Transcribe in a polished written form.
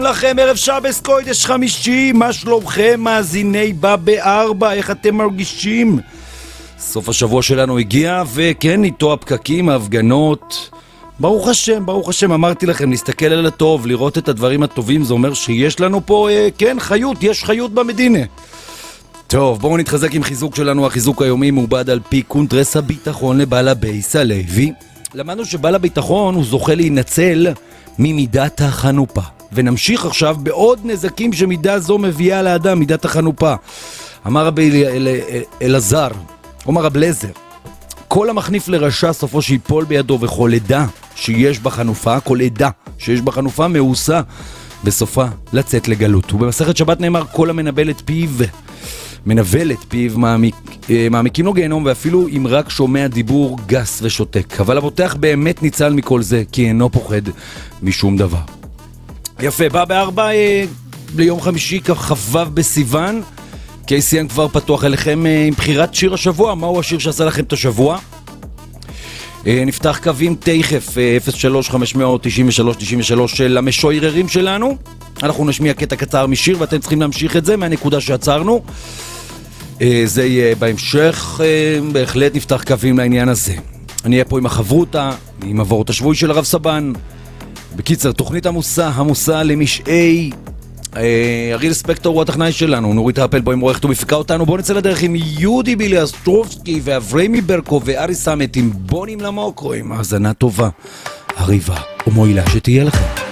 לכם ערב שבס קודש חמישי, מה שלומכם מאזיני בא בארבע, איך אתם מרגישים? סוף השבוע שלנו הגיע, וכן, איתו הפקקים, ההפגנות. ברוך השם, אמרתי לכם, להסתכל על הטוב, לראות את הדברים הטובים, זה אומר שיש לנו פה, כן, חיות, יש חיות במדינה. טוב, בואו נתחזק עם חיזוק שלנו. החיזוק היומי מעובד על פי קונטרס הביטחון לבעל הבייס הלוי. למדנו שבעל הביטחון הוא זוכה להינצל ממידת החנופה. ונמשיך עכשיו בעוד נזקים שמידה זו מביאה לאדם, מידת החנופה. אמר רבי אלעזר, אומר רב לזר, כל המחניף לרשע סופו שיפול בידו, וכל עדה שיש בחנופה, כל עדה שיש בחנופה מעושה בסופה לצאת לגלות. ובמסכת שבת נאמר, כל המנבל את פיו מעמיקים לו גיהנום, ואפילו אם רק שומע דיבור גס ושותק. אבל הבוטח באמת ניצל מכל זה, כי אינו פוחד משום דבר. יפה, בא בארבע ליום חמישי, כ"ו בסיוון. KCN כבר פתוח אליכם עם בחירת שיר השבוע. מהו השיר שעשה לכם את השבוע? נפתח קווים תיכף 03-593-93 של המשוררים שלנו. אנחנו נשמיע קטע קצר משיר, ואתם צריכים להמשיך את זה מהנקודה שעצרנו. זה יהיה בהמשך. בהחלט נפתח קווים לעניין הזה. אני אהיה פה עם החברותה, עם עבורת השבועי של הרב סבן. בקיצר, תוכנית עמוסה למשעי. אריאל ספקטור הוא הטכנאי שלנו, נורית האפל בו עם עורכת ומפיקה אותנו. בואו נצא לדרך עם יהודי ביליאסטרובסקי ואברמי ברקו וארי סמט עם בונים למוקרו, עם האזנה טובה, הריבה ומועילה שתהיה לכם.